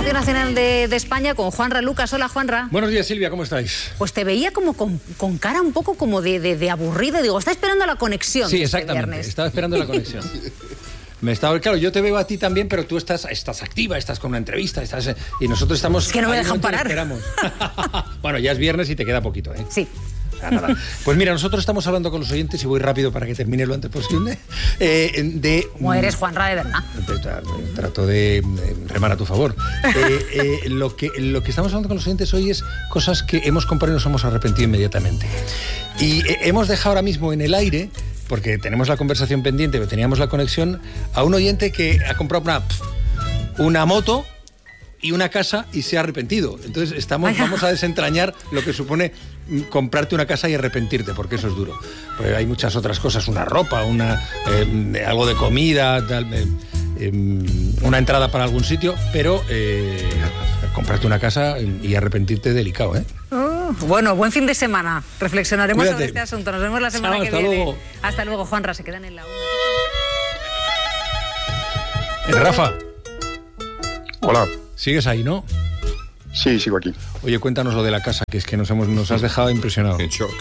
Radio Nacional de España con Juanra Lucas. Hola, Juanra. Buenos días, Silvia, ¿cómo estáis? Pues te veía como con cara un poco como de aburrido. Digo, está esperando la conexión. Sí, exactamente, estaba esperando la conexión. Claro, yo te veo a ti también, pero tú estás activa, estás con una entrevista, y nosotros estamos... Es que no me dejan parar. Bueno, ya es viernes y te queda poquito, ¿eh? Sí. Nada. Pues mira, nosotros estamos hablando con los oyentes, y voy rápido para que termine lo antes posible, ¿Cómo eres, Juanra, de verdad? Trato de remar a tu favor. Lo que estamos hablando con los oyentes hoy es cosas que hemos comprado y nos hemos arrepentido inmediatamente. Y hemos dejado ahora mismo en el aire, porque tenemos la conversación pendiente, pero teníamos la conexión, a un oyente que ha comprado una moto y una casa y se ha arrepentido. Entonces vamos a desentrañar lo que supone comprarte una casa y arrepentirte, porque eso es duro. Pues hay muchas otras cosas, una ropa, algo de comida, una entrada para algún sitio, pero comprarte una casa y arrepentirte delicado, ¿eh? Bueno, buen fin de semana. Reflexionaremos Cuídate. sobre este asunto. Nos vemos la semana que viene. Luego. Hasta luego, Juanra. Se quedan en la una. Rafa. Hola. ¿Sigues ahí, no? Sí, sigo aquí. Oye, cuéntanos lo de la casa, que es que nos has dejado impresionado. En shock.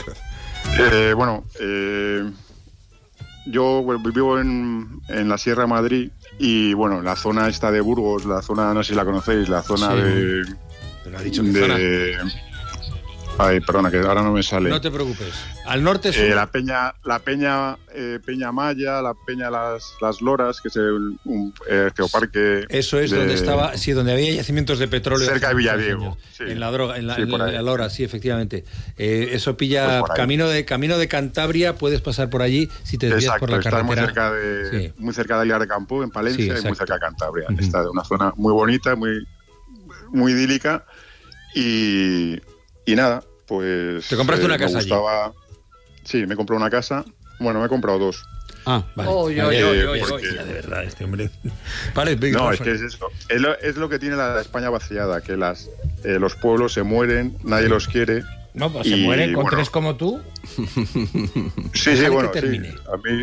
Yo vivo en la Sierra de Madrid y, bueno, la zona esta de Burgos, la zona, no sé si la conocéis, la zona sí. de... Lo ha dicho, ¿qué zona? Ay, perdona, que ahora no me sale. No te preocupes. Al norte sur. La Peña Maya, la Peña Las Loras, que es un geoparque. Eso es donde estaba, sí, donde había yacimientos de petróleo. Cerca de Villadiego. Sí. En la Lora, sí, efectivamente. Eso pilla pues camino de Cantabria, puedes pasar por allí si te desvías por la carretera. Está muy cerca de Aguilar de Campo, en Palencia, sí, y muy cerca de Cantabria. Está en una zona muy bonita, muy idílica y nada, pues... ¿Te compraste una casa allí? Sí, me compré una casa. Bueno, me he comprado dos. Ah, vale. Porque... De verdad, este hombre... Vale, no, es que es eso. Es lo que tiene la España vaciada, que los pueblos se mueren, nadie los quiere. No, pues se mueren con tres como tú. Sí, bueno, sí.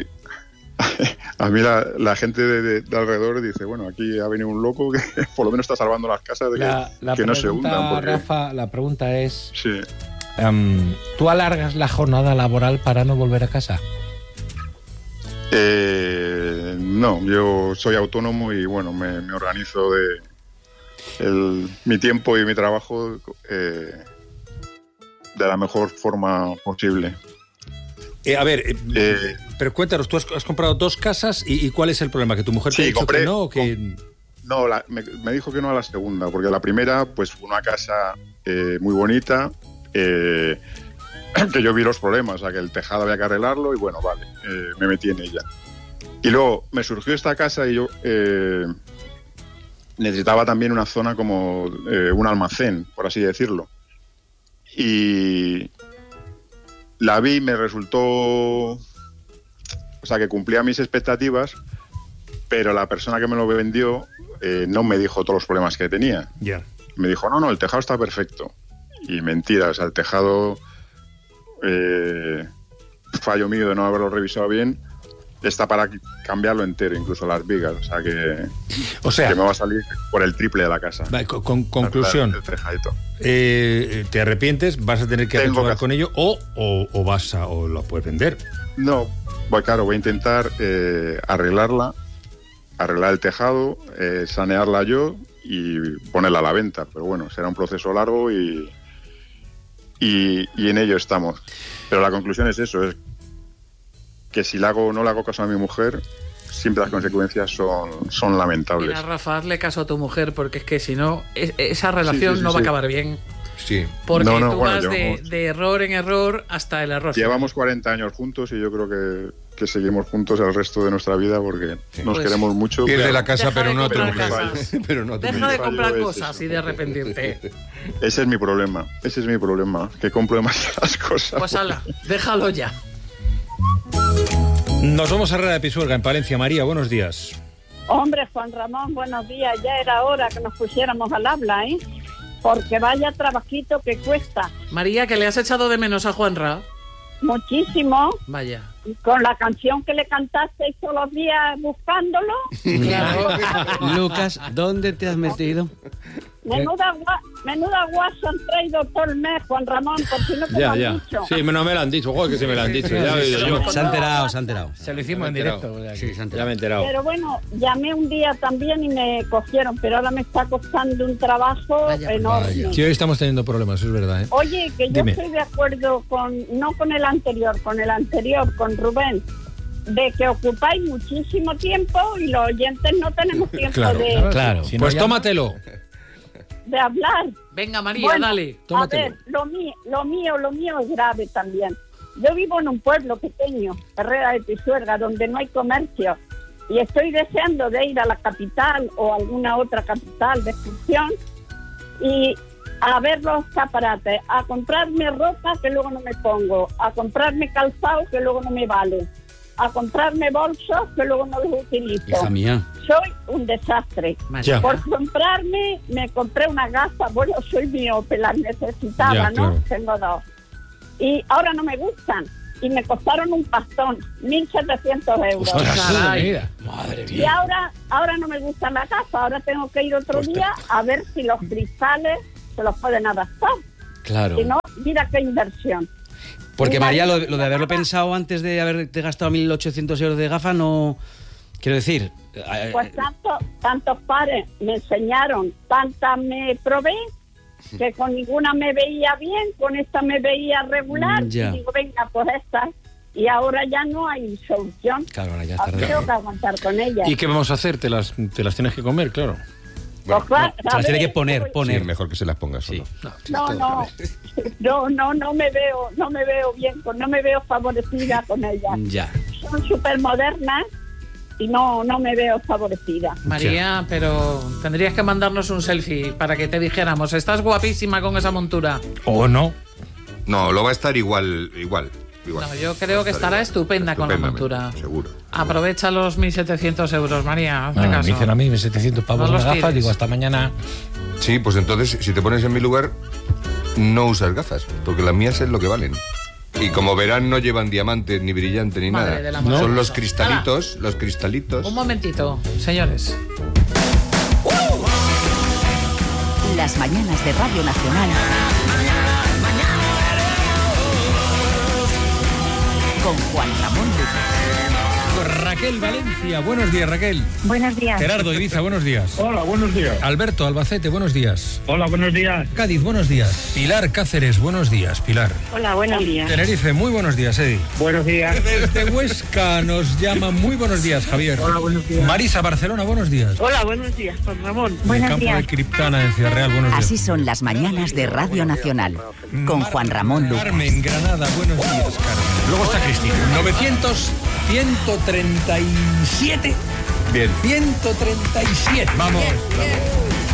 A mí la gente de alrededor dice, bueno, aquí ha venido un loco que por lo menos está salvando las casas de que no se hundan. Porque... Rafa, la pregunta es, sí. ¿Tú alargas la jornada laboral para no volver a casa? No, yo soy autónomo y, bueno, me organizo mi tiempo y mi trabajo de la mejor forma posible. Pero cuéntanos, tú has comprado dos casas y ¿cuál es el problema? ¿Que tu mujer te ha dicho que no o que...? No, me dijo que no a la segunda, porque la primera, pues una casa muy bonita, que yo vi los problemas, o sea, que el tejado había que arreglarlo y bueno, vale, me metí en ella. Y luego me surgió esta casa y yo necesitaba también una zona como un almacén, por así decirlo. Y... la vi, me resultó, o sea, que cumplía mis expectativas, pero la persona que me lo vendió no me dijo todos los problemas que tenía. Yeah. Me dijo, no, el tejado está perfecto. Y mentira, o sea, el tejado, fallo mío de no haberlo revisado bien, está para cambiarlo entero, incluso las vigas. O sea, que me va a salir por el triple de la casa. Conclusión. El tejadito. ¿Te arrepientes? ¿Vas a tener que arreglar con ello o lo puedes vender? No, voy a intentar arreglar el tejado, sanearla yo y ponerla a la venta. Pero bueno, será un proceso largo y en ello estamos. Pero la conclusión es eso, es que si no le hago caso a mi mujer, siempre las consecuencias son lamentables. Mira, Rafa, hazle caso a tu mujer, porque es que si no, esa relación no va a acabar bien. Sí. Porque tú vas de error en error hasta el error. Llevamos 40 años juntos y yo creo que seguimos juntos el resto de nuestra vida porque nos queremos mucho. Pierde la casa, pero no te Deja de comprar cosas y de arrepentirte. Ese es mi problema, que compro demasiadas cosas. Pues ala, déjalo ya. Nos vamos a Herrera de Pisuerga, en Palencia. María, buenos días. Hombre, Juan Ramón, buenos días. Ya era hora que nos pusiéramos al habla, ¿eh? Porque vaya trabajito que cuesta. María, que le has echado de menos a Juanra. Muchísimo. Vaya. Con la canción que le cantaste todos los días buscándolo. Claro. Lucas, ¿dónde te has metido? Menuda guasa han traído todo el mes, Juan Ramón, por si no te lo han dicho. Sí, no me lo han dicho, joder, que se me lo han dicho. Ya he oído yo. Se ha enterado. Se lo hicimos en directo. Sí, se ha enterado. Ya me he enterado. Pero bueno, llamé un día también y me cogieron, pero ahora me está costando un trabajo enorme. Sí, hoy estamos teniendo problemas, es verdad, ¿eh? Oye, que yo Dime. estoy de acuerdo no con el anterior, con Rubén, de que ocupáis muchísimo tiempo y los oyentes no tenemos tiempo Claro. Si no, Pues ya- tómatelo. de hablar. Venga, María, Bueno, dale. Tómatelo. A ver, lo mío es grave también. Yo vivo en un pueblo pequeño, Herrera de Pisuerga, donde no hay comercio y estoy deseando de ir a la capital o alguna otra capital de excursión y a ver los escaparates, a comprarme ropa que luego no me pongo, a comprarme calzado que luego no me vale, a comprarme bolsos que luego no los utilizo. Hija mía. Soy un desastre. Ya. Por me compré unas gafas, bueno, soy miope, las necesitaba, Ya, ¿no? claro. Tengo 2. Y ahora no me gustan. Y me costaron un pastón, 1.700 euros. Caray. Madre Y mía. ahora no me gustan las gafas, ahora tengo que ir otro día a ver si los cristales se los pueden adaptar. Claro. Si no, mira qué inversión. Porque Y María, la- lo de haberlo pensado antes de haberte gastado 1.800 euros de gafa, no... Quiero decir... Pues tantos pares me enseñaron, tantas me probé, que con ninguna me veía bien, con esta me veía regular, Ya. y digo, venga, pues esta. Y ahora ya no hay solución. Claro, ahora ya es Ahora tarde. tengo que aguantar con ella. ¿Y qué vamos a hacer? Te las tienes que comer, claro. Pues claro, Se las tiene que poner. Sí, mejor que se las pongas solo. No me veo bien, no me veo favorecida con ella. Ya. Son súper modernas y no me veo favorecida. María, pero tendrías que mandarnos un selfie para que te dijéramos, estás guapísima con esa montura. ¿O no? No, lo va a estar igual. No, yo creo que estará estupenda con la montura. Seguro. Aprovecha los 1.700 euros, María. Hazme Me caso. dicen a mí 1.700 pavos No una los gafa, tires. digo, hasta mañana. Sí, pues entonces, si te pones en mi lugar, no usas gafas, porque las mías es lo que valen. Y como verán, no llevan diamantes, ni brillante, ni Madre del nada. amor Son hermoso. los cristalitos. Un momentito, señores. Las mañanas de Radio Nacional con Juan Ramón Lucas. Raquel Valencia, buenos días, Raquel. Buenos días. Gerardo Ibiza, buenos días. Hola, buenos días. Alberto Albacete, buenos días. Hola, buenos días. Cádiz, buenos días. Pilar Cáceres, buenos días, Pilar. Hola, buenos días. Tenerife, muy buenos días, Edi. Buenos días. Desde Huesca nos llama muy buenos días, Javier. Hola, buenos días. Marisa, Barcelona, buenos días. Hola, buenos días, Juan Ramón. El Buenos campo de días. Criptana en Ciudad Real, buenos días. Así son las mañanas de Radio Nacional con Juan Ramón Lucas. Carmen, Granada, buenos días, Carmen. Luego está Cristina. 900-137. Bien. 137. Vamos.